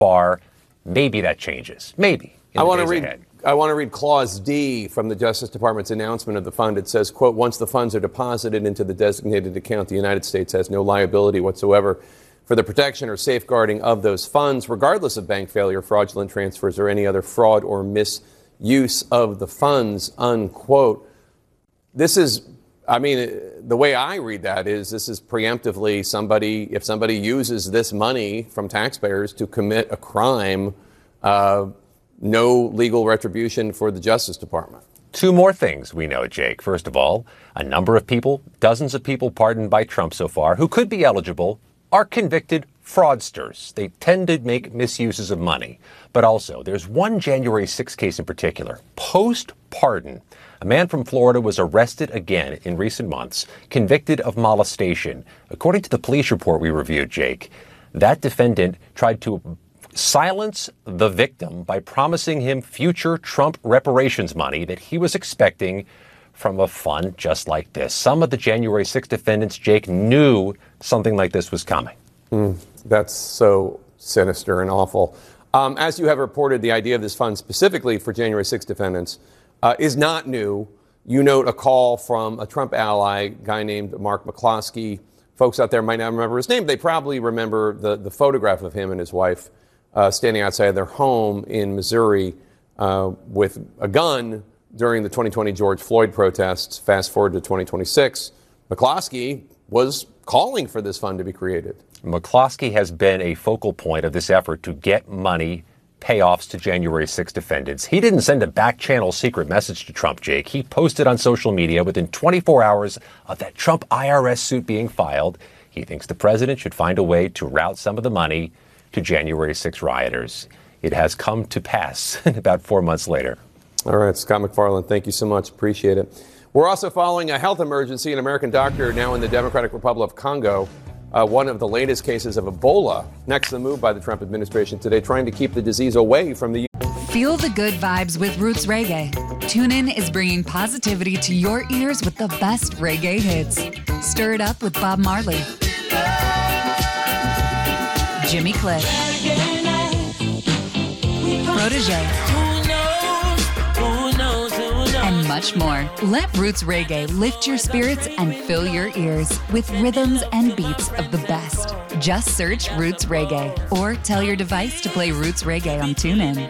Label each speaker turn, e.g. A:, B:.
A: far. Maybe that changes. Maybe.
B: I want to read Clause D from the Justice Department's announcement of the fund. It says, quote, once the funds are deposited into the designated account, the United States has no liability whatsoever for the protection or safeguarding of those funds, regardless of bank failure, fraudulent transfers, or any other fraud or misuse of the funds, unquote. This is, the way I read that is this is preemptively if somebody uses this money from taxpayers to commit a crime, no legal retribution for the Justice Department.
A: Two more things we know, Jake. First of all, a number of people, dozens of people pardoned by Trump so far, who could be eligible, are convicted fraudsters. They tend to make misuses of money. But also, there's one January 6 case in particular. Post-pardon, a man from Florida was arrested again in recent months, convicted of molestation. According to the police report we reviewed, Jake, that defendant tried to silence the victim by promising him future Trump reparations money that he was expecting from a fund just like this. Some of the January 6 defendants, Jake, knew something like this was coming.
B: That's so sinister and awful. As you have reported, the idea of this fund specifically for January 6 defendants is not new. You note a call from a Trump ally, a guy named Mark McCloskey. Folks out there might not remember his name. They probably remember the photograph of him and his wife standing outside their home in Missouri with a gun during the 2020 George Floyd protests. Fast forward to 2026, McCloskey was calling for this fund to be created.
A: McCloskey has been a focal point of this effort to get money payoffs to January 6 defendants. He didn't send a back-channel secret message to Trump, Jake. He posted on social media within 24 hours of that Trump IRS suit being filed. He thinks the president should find a way to route some of the money to January 6 rioters. It has come to pass about 4 months later.
B: All right, Scott MacFarlane, thank you so much. Appreciate it. We're also following a health emergency. An American doctor now in the Democratic Republic of Congo, one of the latest cases of Ebola. Next, the move by the Trump administration today, trying to keep the disease away from the
C: Feel the good vibes with Roots Reggae. TuneIn is bringing positivity to your ears with the best reggae hits. Stir it up with Bob Marley, Jimmy Cliff, Protégé, and much more. Let Roots Reggae lift your spirits and fill your ears with rhythms and beats of the best. Just search Roots Reggae or tell your device to play Roots Reggae on TuneIn.